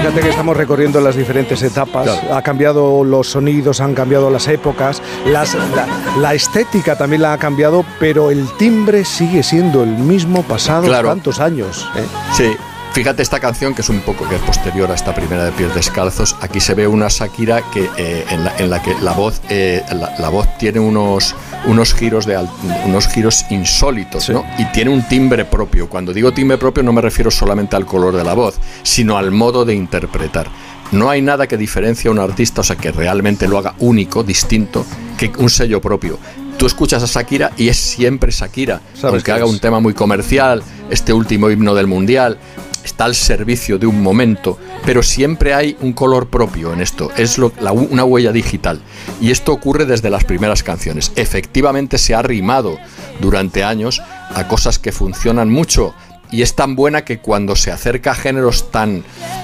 Fíjate que estamos recorriendo las diferentes etapas. Claro. Ha cambiado los sonidos, han cambiado las épocas, la estética también la ha cambiado, pero el timbre sigue siendo el mismo pasado tantos años. Sí. Fíjate esta canción, que es un poco que es posterior a esta primera de Pies Descalzos. Aquí se ve una Shakira que en la que la voz tiene unos giros insólitos, ¿no? Y tiene un timbre propio. Cuando digo timbre propio no me refiero solamente al color de la voz, sino al modo de interpretar. No hay nada que diferencie a un artista, o sea, que realmente lo haga único, distinto, que un sello propio. Tú escuchas a Shakira y es siempre Shakira, aunque haga un tema muy comercial, este último himno del Mundial, está al servicio de un momento, pero siempre hay un color propio en esto, es una huella digital, y esto ocurre desde las primeras canciones. Efectivamente se ha rimado durante años a cosas que funcionan mucho, y es tan buena que cuando se acerca a géneros tan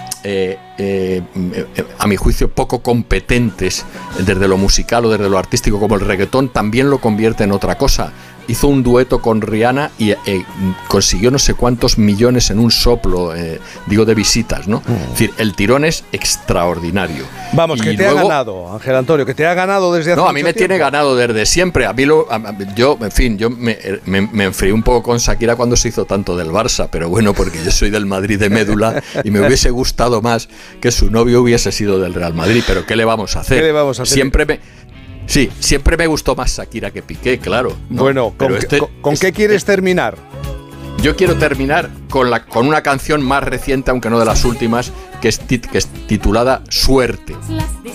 a mi juicio poco competentes desde lo musical o desde lo artístico como el reggaetón, también lo convierte en otra cosa. Hizo un dueto con Rihanna y consiguió no sé cuántos millones en un soplo, digo, de visitas, ¿no? Es decir, el tirón es extraordinario. Vamos, que te ha ganado, Ángel Antonio, que te ha ganado desde hace mucho tiempo. No, a mí me tiene ganado desde siempre. Yo me enfrié un poco con Shakira cuando se hizo tanto del Barça, pero bueno, porque yo soy del Madrid de médula y me hubiese gustado más que su novio hubiese sido del Real Madrid, pero ¿qué le vamos a hacer? ¿Qué le vamos a hacer? Siempre me gustó más Shakira que Piqué, claro, ¿no? Bueno, ¿con qué quieres terminar? Yo quiero terminar con una canción más reciente, aunque no de las últimas, que es titulada Suerte.